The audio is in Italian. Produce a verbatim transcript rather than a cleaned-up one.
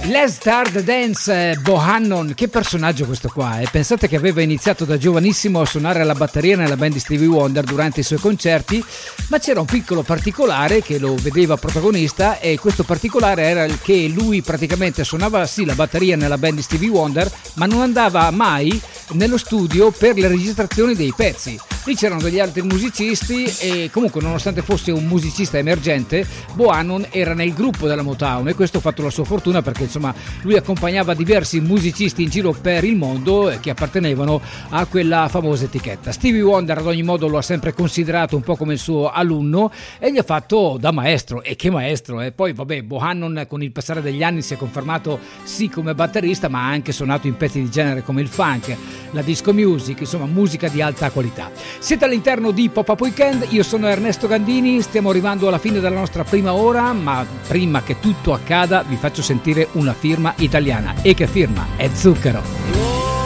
Let's Start the Dance, Bohannon, che personaggio questo qua, eh? Pensate che aveva iniziato da giovanissimo a suonare la batteria nella band di Stevie Wonder durante i suoi concerti, ma c'era un piccolo particolare che lo vedeva protagonista, e questo particolare era che lui praticamente suonava sì la batteria nella band di Stevie Wonder, ma non andava mai nello studio per le registrazioni dei pezzi. Lì c'erano degli altri musicisti e comunque, nonostante fosse un musicista emergente, Bohannon era nel gruppo della Motown, e questo ha fatto la sua fortuna, perché insomma lui accompagnava diversi musicisti in giro per il mondo che appartenevano a quella famosa etichetta. Stevie Wonder ad ogni modo lo ha sempre considerato un po' come il suo alunno e gli ha fatto da maestro, e che maestro, e eh? Poi vabbè, Bohannon con il passare degli anni si è confermato sì come batterista, ma ha anche suonato in pezzi di genere come il funk, la disco music, insomma musica di alta qualità. Siete all'interno di Pop-Up Weekend, io sono Ernesto Gandini, stiamo arrivando alla fine della nostra prima ora, ma prima che tutto accada vi faccio sentire una firma italiana. E che firma? È Zucchero.